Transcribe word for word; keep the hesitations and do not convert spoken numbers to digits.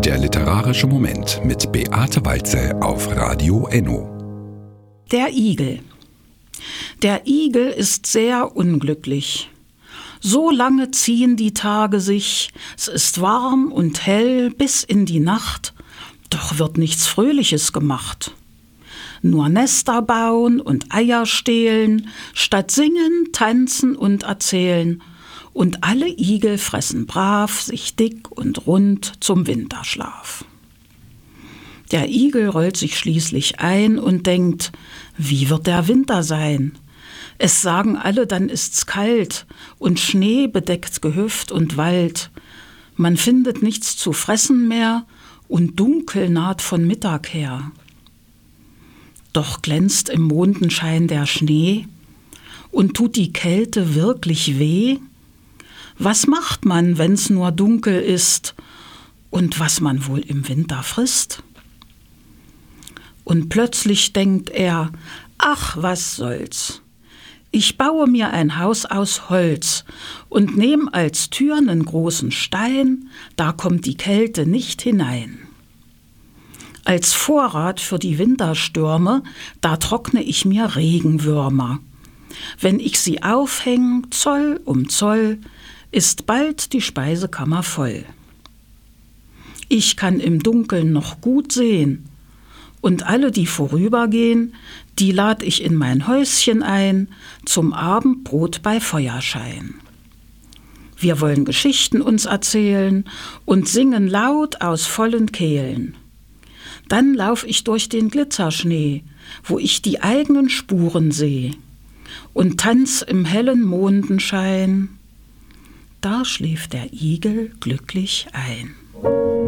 Der literarische Moment mit Beate Walze auf Radio Enno. Der Igel. Der Igel ist sehr unglücklich. So lange ziehen die Tage sich, es ist warm und hell bis in die Nacht, doch wird nichts Fröhliches gemacht. Nur Nester bauen und Eier stehlen, statt singen, tanzen und erzählen. Und alle Igel fressen brav, sich dick und rund zum Winterschlaf. Der Igel rollt sich schließlich ein und denkt, wie wird der Winter sein? Es sagen alle, dann ist's kalt und Schnee bedeckt Gehöft und Wald. Man findet nichts zu fressen mehr und dunkel naht von Mittag her. Doch glänzt im Mondenschein der Schnee und tut die Kälte wirklich weh? Was macht man, wenn's nur dunkel ist und was man wohl im Winter frisst? Und plötzlich denkt er, ach, was soll's. Ich baue mir ein Haus aus Holz und nehm als Tür nen großen Stein, da kommt die Kälte nicht hinein. Als Vorrat für die Winterstürme, da trockne ich mir Regenwürmer. Wenn ich sie aufhäng, Zoll um Zoll, ist bald die Speisekammer voll. Ich kann im Dunkeln noch gut sehen, und alle, die vorübergehen, die lad ich in mein Häuschen ein, zum Abendbrot bei Feuerschein. Wir wollen Geschichten uns erzählen und singen laut aus vollen Kehlen. Dann lauf ich durch den Glitzerschnee, wo ich die eigenen Spuren seh, und tanz im hellen Mondenschein. Da schläft der Igel glücklich ein.